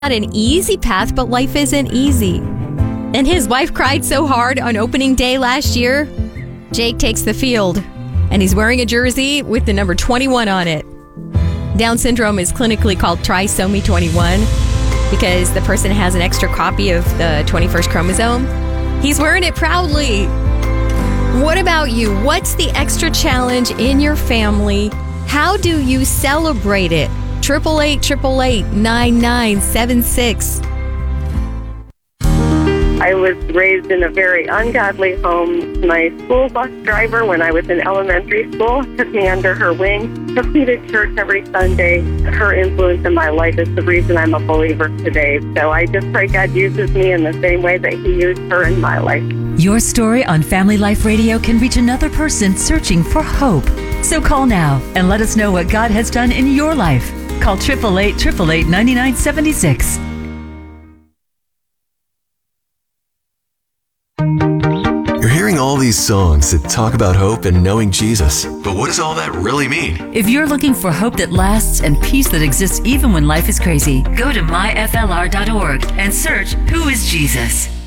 Not an easy path, but life isn't easy. And his wife cried so hard on opening day last year. Jake takes the field, and he's wearing a jersey with the number 21 on it. Down syndrome is clinically called trisomy 21 because the person has an extra copy of the 21st chromosome. He's wearing it proudly. What about you? What's the extra challenge in your family? How do you celebrate it? 888-888-9976. I was raised in a very ungodly home. My school bus driver, when I was in elementary school, took me under her wing, took me to church every Sunday. Her influence in my life is the reason I'm a believer today. So I just pray God uses me in the same way that He used her in my life. Your story on Family Life Radio can reach another person searching for hope. So call now and let us know what God has done in your life. Call 888-888-9976. You're hearing all these songs that talk about hope and knowing Jesus. But what does all that really mean? If you're looking for hope that lasts and peace that exists even when life is crazy, go to myflr.org and search Who is Jesus?